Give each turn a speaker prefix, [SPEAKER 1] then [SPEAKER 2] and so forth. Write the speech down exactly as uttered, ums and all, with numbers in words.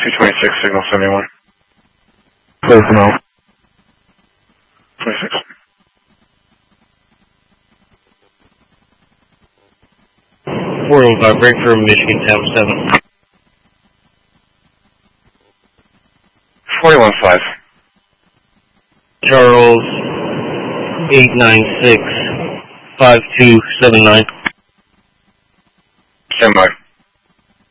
[SPEAKER 1] two twenty-six, signal seventy-one.
[SPEAKER 2] Close enough.
[SPEAKER 1] twenty-six.
[SPEAKER 3] four oh five, break for Michigan Tower seven.
[SPEAKER 1] forty-one five.
[SPEAKER 3] Charles, eight nine six, five two seven nine.
[SPEAKER 1] Stand by.